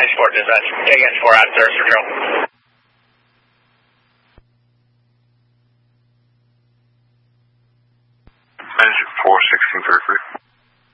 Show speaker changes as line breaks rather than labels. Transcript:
94 dispatch. Again, 4 out there, Control.
Engine 4, 1633.